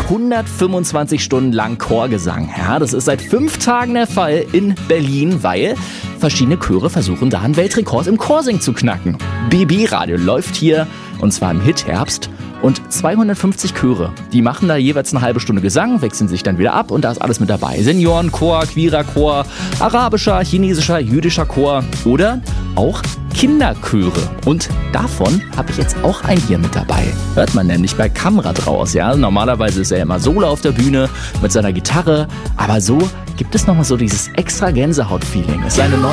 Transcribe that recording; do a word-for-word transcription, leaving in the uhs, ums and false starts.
hundertfünfundzwanzig Stunden lang Chorgesang. Ja, das ist seit fünf Tagen der Fall in Berlin, weil verschiedene Chöre versuchen, da einen Weltrekord im Chorsingen zu knacken. B B-Radio läuft hier, und zwar im Hitherbst. Und zweihundertfünfzig Chöre, die machen da jeweils eine halbe Stunde Gesang, wechseln sich dann wieder ab und da ist alles mit dabei. Seniorenchor, queerer Chor, arabischer, chinesischer, jüdischer Chor oder auch Kinderchöre. Und davon habe ich jetzt auch einen hier mit dabei. Hört man nämlich bei Kamrat raus. Ja? Normalerweise ist er immer solo auf der Bühne mit seiner Gitarre, aber so gibt es nochmal so dieses extra Gänsehaut-Feeling. Es ist eine neue